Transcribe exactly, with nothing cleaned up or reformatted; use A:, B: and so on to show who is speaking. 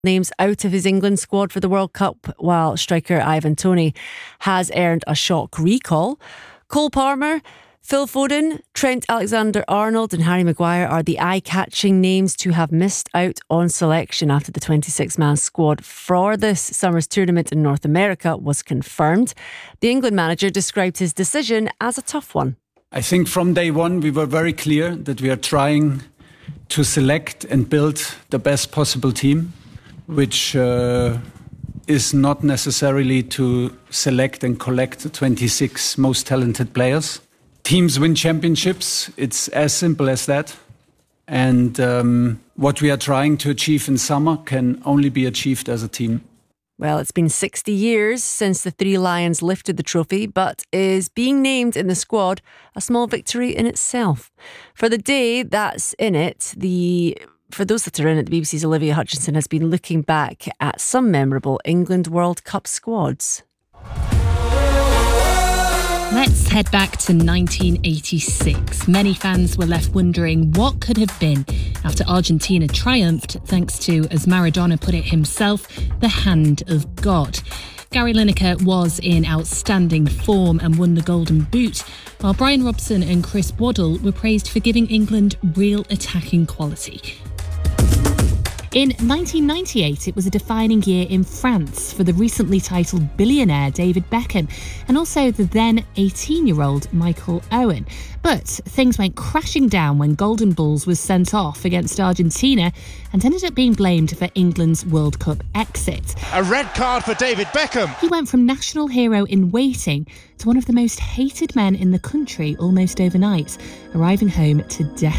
A: names out of his England squad for the World Cup, while striker Ivan Toney has earned a shock recall. Cole Palmer, Phil Foden, Trent Alexander-Arnold and Harry Maguire are the eye-catching names to have missed out on selection after the twenty-six man squad for this summer's tournament in North America was confirmed. The England manager described his decision as a tough one.
B: I think from day one we were very clear that we are trying to select and build the best possible team, which uh, is not necessarily to select and collect the twenty-six most talented players. Teams win championships. It's as simple as that. And um, what we are trying to achieve in summer can only be achieved as a team.
A: Well, it's been sixty years since the Three Lions lifted the trophy, but is being named in the squad a small victory in itself. For the day that's in it, the for those that are in it, the B B C's Olivia Hutchinson has been looking back at some memorable England World Cup squads.
C: Let's head back to nineteen eighty-six. Many fans were left wondering what could have been after Argentina triumphed thanks to, as Maradona put it himself, the hand of God. Gary Lineker was in outstanding form and won the Golden Boot, while Brian Robson and Chris Waddle were praised for giving England real attacking quality. In nineteen ninety-eight, it was a defining year in France for the recently titled billionaire David Beckham and also the then eighteen-year-old Michael Owen. But things went crashing down when Golden Balls was sent off against Argentina and ended up being blamed for England's World Cup exit.
D: A red card for David Beckham.
C: He went from national hero in waiting to one of the most hated men in the country almost overnight, arriving home to death